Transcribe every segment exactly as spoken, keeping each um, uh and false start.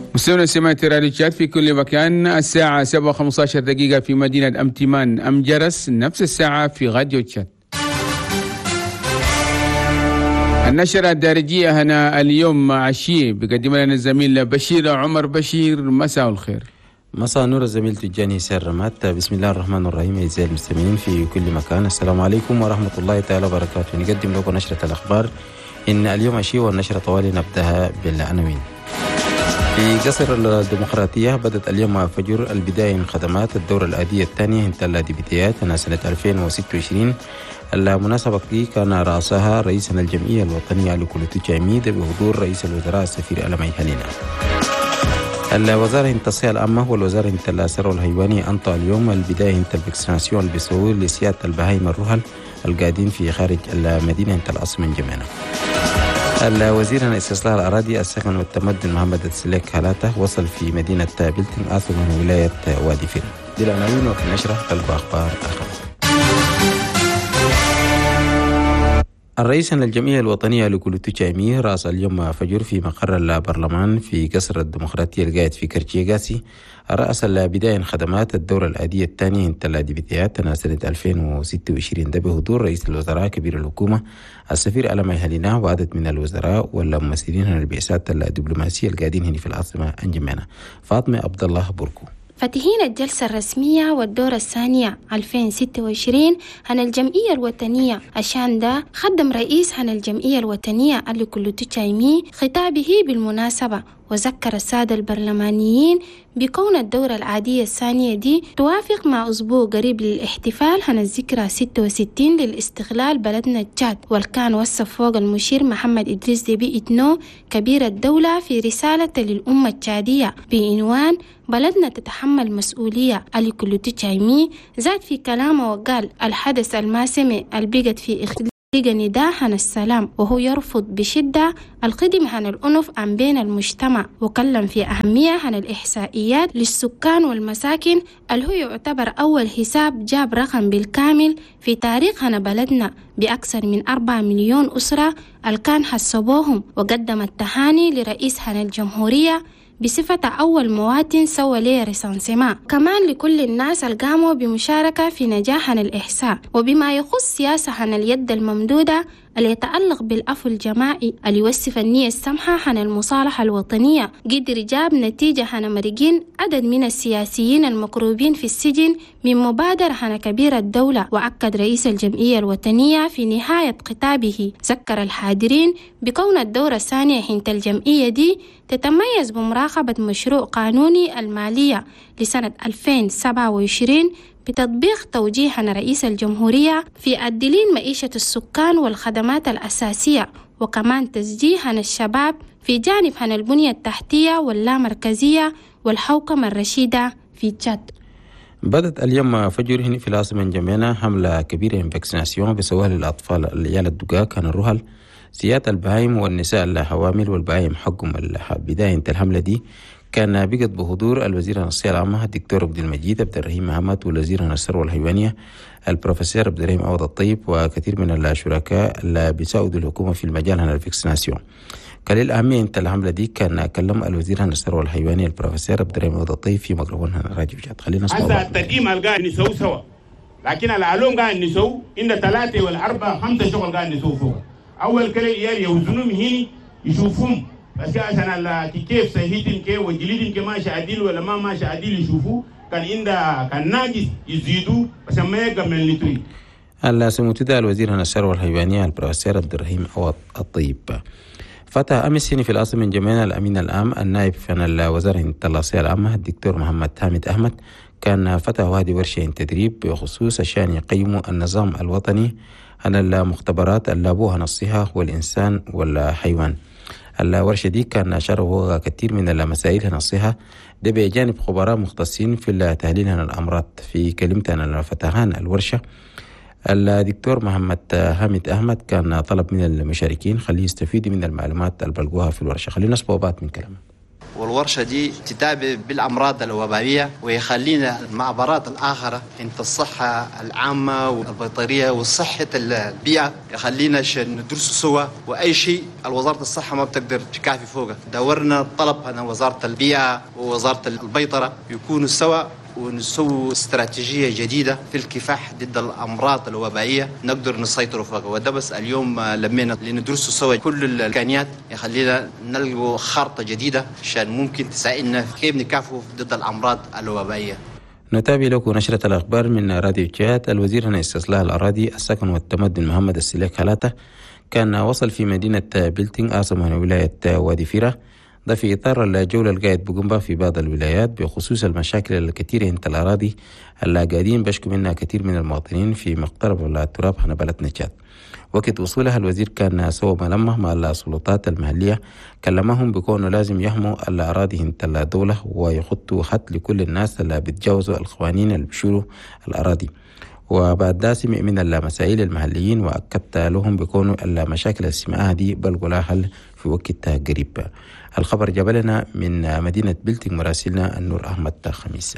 مستمعينا سماعة راديو تشات في كل مكان. الساعة سبعة وخمسة عشر دقيقة في مدينة أمتمان أم جرس، نفس الساعة في راديو تشات. النشرة الدارجية هنا اليوم مع الشيء بقدم لنا الزميل بشير عمر. بشير، مساء الخير. مساء نور الزميل تجاني سير رمات. بسم الله الرحمن الرحيم. أعزائي المستمعين في كل مكان، السلام عليكم ورحمة الله تعالى وبركاته. نقدم لكم نشرة الأخبار إن اليوم عشية، والنشرة طوالي نبدأها بالعناوين. في قصر الديمقراطية بدأت اليوم مع فجر البداية من خدمات الدورة الآدية الثانية انتهى بداياتها سنة ألفين وستة وعشرين. المناسبة دي كان رأسها رئيسنا الجمعية الوطنية لكولوتو تشايمي بحضور رئيس الوزراء السفير ألمي هلينا. الوزارة الصحة العامة والوزارة الثروة الحيوانية أنطوا اليوم البداية انت الفاكسيناسيون اللي بيسووا لسيادة البهايم الرهل القاعدين في خارج المدينة انت العاصمة جمينة. الوزير الاستصلاح الأراضي السكن والتمدن محمد السليك هلاته وصل في مدينة بلتن آثم من ولاية وادي فيري. دي العناوين، وفي النشرة تلقوا أخبار الخمس. الرئيس الجمعية الوطنية لكولوتو تشايمي رأس اليوم فجر في مقر البرلمان في قصر الديمقراطية القاعد في كرتشيغاسي رأس بداية خدمات الدورة الآدية الثانية انتهى بداياتها سنة ألفين وستة وعشرين ده بحضور رئيس الوزراء كبير الحكومة السفير ألمي هلينا وعدد من الوزراء والممثلين عن البعثات الدبلوماسية القاعدين هنا في العاصمة انجمينة. فاطمة عبد الله بركو. فاتحين الجلسة الرسمية والدورة الثانية ألفين وستة وعشرين عن الجمعية الوطنية. عشان ده خدم رئيس عن الجمعية الوطنية اللي كولوتو تشايمي خطابه بالمناسبة، وذكر السادة البرلمانيين بكون الدورة العادية الثانية دي توافق مع أسبوع قريب للاحتفال عن الذكرى ستة وستين للاستقلال بلدنا تشاد، والكان وصف فوق المشير محمد إدريس ديبي إتنو كبير الدولة في رسالة للأمة التشادية بعنوان بلدنا تتحمل مسؤولية. اللي كولوتو تشايمي زاد في كلامه وقال الحدث الماسمي البيقت في اختلاف لقى نداء عن السلام، وهو يرفض بشدة القدم عن الأنف عن بين المجتمع، وكلم في أهمية عن الإحصائيات للسكان والمساكن اللي هو يعتبر أول حساب جاب رقم بالكامل في تاريخ عن بلدنا بأكثر من أربعة مليون أسرة الكان حسبوهم، وقدم التهاني لرئيس عن الجمهورية بصفة أول مواطن سوى ليه ريسانسيما، كمان لكل الناس القاموا بمشاركة في نجاح عن الإحساء. وبما يخص سياسة عن اليد الممدودة اللي يتعلق بالعفو الجماعي اللي يوصف النية السمحة عن المصالحة الوطنية، قدر جاب نتيجة عن مرقين عدد من السياسيين المكروبين في السجن من مبادرة عن كبير الدولة. وأكد رئيس الجمعية الوطنية في نهاية خطابه ذكر الحاضرين بكون الدورة الثانية حين الجمعية دي تتميز بمراقبة مشروع قانوني المالية لسنة ألفين وسبعة وعشرين بتطبيق توجيه عن رئيس الجمهورية في الدليل معيشة السكان والخدمات الأساسية، وكمان تشجيع عن الشباب في جانب عن البنية التحتية واللامركزية والحوكمة الرشيدة في تشاد. بدأت اليوم فجر هنا في العاصمة جمينة حملة كبيرة من فاكسيناسيون بسوها للأطفال العيال الدقاق كان الرهل سيادة البهايم والنساء الحوامل والبهايم حقهم. بداية الحملة دي كان بقت بحضور الوزير الصحة العامة الدكتور عبد المجيد عبد الرحيم محمد والوزير الثروة الحيوانية البروفيسور عبد الرحيم عوض الطيب وكثير من الشركاء اللي بيساعدوا الحكومة في المجال عن الفاكسيناسيون. كان للأهمية انت الحملة دي كان كلم الوزير الثروة الحيوانية البروفيسور عبد الرحيم عوض الطيب في ميكروفون راديو جات. خلينا نسمع. هذا التقييم القاعد نسوي سوا، لكن العلوم قاعد نسوي إن ثلاثة والأربعة خمسة شغل قاعد نسوي فوق. أول كلام يعني يوزنهم هني يشوفهم بس عشان الله كيف صحيتين كيف وجليدين كي ماشي عديل ولا ما ماشي عديل يشوفوا كان عنده كان ناقص يزيدوا بس ما يكمل لتوي. هلا سموتدا الوزير الثروة الحيوانية البروفيسور عبد الرحيم عوض الطيب. فتح أمس هنا في العاصمة جمينة الأمين العام النائب عن الوزارة الصحة العامة الدكتور محمد حامد أحمد كان فتح هذه ورشة تدريب بخصوص عشان يقيموا النظام الوطني عن المختبرات اللابوها عن الصحة والإنسان والحيوان. الورشة دي كان شرحوا كثير من المسائل عن الصحة ده بجانب خبراء مختصين في تحليل عن الأمراض. في كلمة عن فتحان الورشة الدكتور محمد حامد أحمد كان طلب من المشاركين خليه يستفيدوا من المعلومات اللي بلقوها في الورشة. خلينا نسمع بعض من كلامه. والورشة دي تتابع بالأمراض الوبائية ويخلينا المعبرات الآخرة انت الصحة العامة والبيطرية والصحة البيئة يخلينا ندرس سوا، وأي شيء الوزارة الصحة ما بتقدر تكافي فوقه. دورنا طلب أن وزارة البيئة ووزارة البيطرة يكونوا سوا ونسوي استراتيجية جديدة في الكفاح ضد الأمراض الوبائية نقدر نسيطر فوقها. وده بس اليوم لمينا لندرسوا سوا كل الإمكانيات يخلينا نلقوا خارطة جديدة عشان ممكن تساعدنا كيف نكافحوا ضد الأمراض الوبائية. نتابع لكم نشرة الأخبار من راديو جات. الوزير عن استصلاح الأراضي السكن والتمدن محمد السليك هلاته كان وصل في مدينة بلتين عاصمة ولاية وادي فيرة، ده في إطار الجولة القاعد بقنبة في بعض الولايات بخصوص المشاكل الكثيرة عند الأراضي اللي قاعدين بشكو منها كثير من المواطنين في مقترب التراب هنا بلد نجات. وقت وصولها الوزير كان سوى ملمه مع السلطات المحلية، كلمهم بكونه لازم يحموا الأراضي عند الدولة ويخطوا خط لكل الناس اللي بتجاوزوا القوانين اللي بشوروا الأراضي. وبعد ده سمع من المسائل المحليين وأكدت لهم بكونوا المشاكل السمعها دي بلغوا لها حل في وقت قريب. الخبر جاب لنا من مدينة بلتين مراسلنا النور أحمد خميس.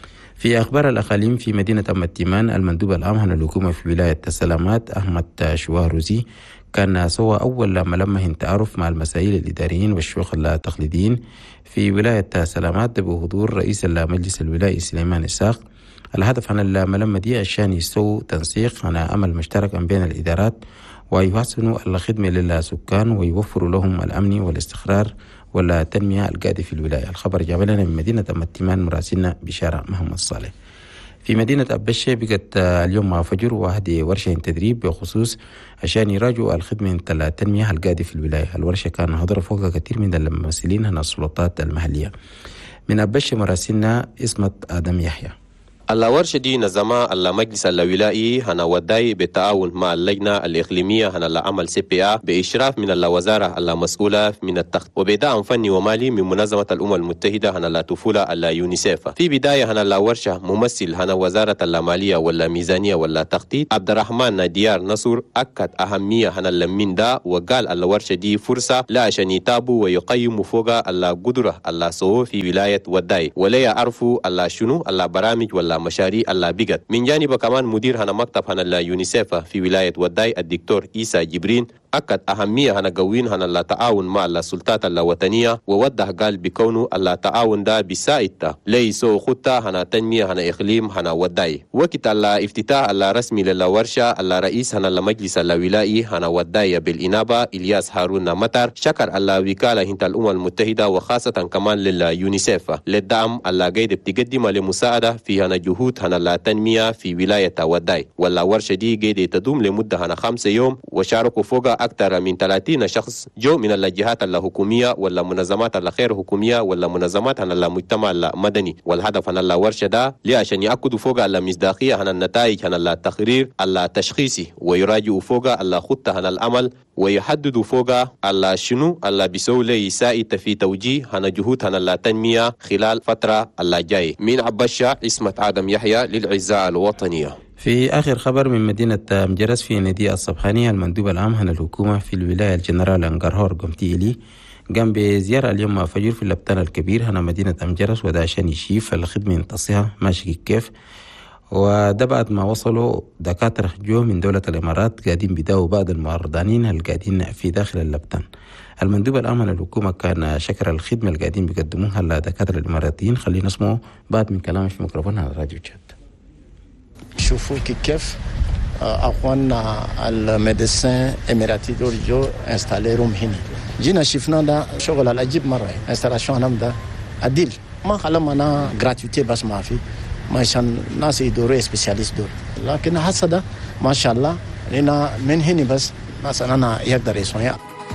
في أخبار الأقاليم في مدينة أم التيمان، المندوب العام عن الحكومة في ولاية السلامات أحمد شواروزي كان سوى أول ملمه تعارف مع المسائل الإداريين والشيوخ التقليديين في ولاية السلامات بحضور رئيس المجلس الولائي سليمان إساق. الهدف عن الملمة دي عشان يسووا تنسيق عن عمل مشترك بين الإدارات ويحسنوا الخدمة للسكان ويوفروا لهم الأمن والاستقرار والتنمية القادة في الولاية. الخبر جاب لنا من مدينة أم التيمان مراسلنا بشارع محمد صالح. في مدينة أبشة بقت اليوم مع فجر واحد ورشة تدريب بخصوص عشان يراجعوا الخدمة التنمية القادة في الولاية. الورشة كان حضر فوق كثير من الممثلين عن السلطات المحلية. من أبشة مراسلنا اسمت آدم يحيى. الورشة دي نظمها المجلس الولائي هنا وداي بالتعاون مع اللجنة الإقليمية هنا العمل سي بي إيه بإشراف من الوزارة المسؤولة من التخطيط وبدعم فني ومالي من منظمة الأمم المتحدة هنا الطفولة اليونيسيف. في بداية هنا الورشة ممثل هنا وزارة المالية والميزانية والتخطيط عبد الرحمن ديار نصر أكد أهمية هنا اللمين ده، وقال الورشة دي فرصة لا عشان يتابوا ويقيموا فوق القدرة اللي في ولاية وداي ولا يعرفوا الله شنو البرامج ولا مشاريع اللي بقت. من جانب كمان مدير هنا مكتب هنا اليونيسيف في ولاية وداي الدكتور إيسا جبرين أكد أهمية هنا قوين هنا التعاون مع السلطات الوطنية، ووضح قال بكونه التعاون ده بيساعد ليسو خطة هنا تنمية هنا إقليم هنا وداي. وقت الافتتاح الرسمي للورشة الرئيس هنا المجلس الولائي هنا وداي بالإنابة إلياس هارون مطر شكر الوكالة هنا الأمم المتحدة وخاصة كمان لليونيسيف للدعم اللي قاعد بتقدم لمساعدة في هنا جهود هنا التنمية في ولاية وداي. والورشة دي قاعدة تدوم لمدة هنا خمسة يوم وشاركوا فوق أكثر من ثلاثين شخص جو من الجهات الحكومية ولا منظمات الغير حكومية ولا منظمات عن المجتمع المدني. والهدف عن الورشة ده لعشان يأكدوا فوق المصداقية عن النتائج عن التقرير التشخيصي ويراجعوا فوق الخطة عن العمل ويحددوا فوق على شنو اللي بيسوي لي يساعد في توجيه عن جهود عن التنمية خلال فترة اللي جاي. من عبشة اسمت آدم يحيى للعزاء الوطنية. في آخر خبر من مدينة مجرس في نادي الصبحانية، المندوب العام عن الحكومة في الولاية الجنرال أنقرهور قمتيلي قام بزيارة اليوم فجر في اللبتان الكبير هنا مدينة مجرس، وده عشان يشيف الخدمة ينتصيها ماشي كيف. وده بعد ما وصلوا دكاترة جو من دولة الإمارات قاعدين بداوا بعض المعرضانين القاعدين في داخل اللبتان. المندوب العام عن الحكومة كان شكر الخدمة اللي قاعدين بيقدموها لدكاترة الإماراتيين. خلينا نسمعوا بعد من كلامه في ميكروفون على راديو جات. شوفوا كيف أخواننا الميديسين إماراتي دول جو انستاليروم هنا. جينا شفنا ده شغل العجيب مرة انستالاشون هم ده عديل ما خلمنا gratuité بس ما في ما عشان ناس يدوروا سبيشاليست دول، لكن هسه ده ما شاء الله لنا من هنا بس مثلا أنا يقدر يسوي.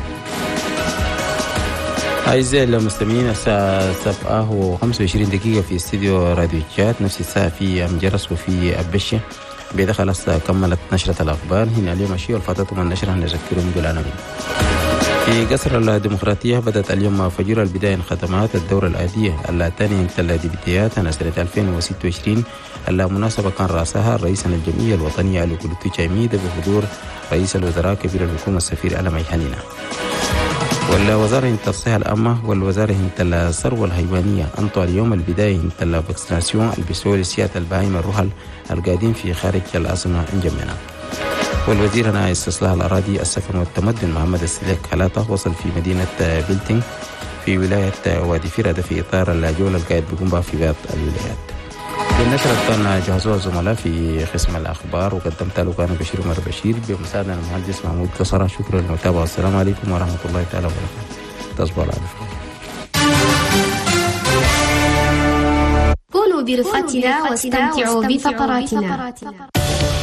أعزائي المستمعين، الساعة سبعة وخمسة وعشرين دقيقة في استديو راديو جات، نفس الساعة في مجرس وفي أبشة. بيدا خلاص كملت نشرة الأخبار. هنا اليوم أشياء الفاتتهم النشرة نذكرهم بالعناوين. في قصر الديمقراطية بدأت اليوم فجر البداية خدمات الدورة الآتية الثانية الديبتيات أنا سنة ألفين وستة وعشرين. المناسبة كان رأسها رئيس الجمعية الوطنية لكلوتي تشايميد بحضور رئيس الوزراء كبير الحكومة السفير ألمي حنينة. والوزارة هنت الصحة العامة والوزارة هنت الثروة الحيوانية أنطوا اليوم البداية هنت الفاكسيناسيون البسول سيادة البهائم الرحل القاعدين في خارج العاصمة انجمنا. والوزير هنا استصلاح الأراضي السكن والتمدن محمد السليك خلاطة وصل في مدينة بيلتين في ولاية وادي فرادة في إطار الجولة القاعد بيقوم بها في بعض الولايات. بالنشرة كان جهزوها الزملاء في قسم الأخبار وقدمتها له كان بشير عمر بشير بمساعدة المهندس محمود قصرة. شكرا للمتابعة والسلام عليكم ورحمة الله تعالى وبركاته. تصبحوا على خير. كونوا برفقتنا واستمتعوا بفقراتنا.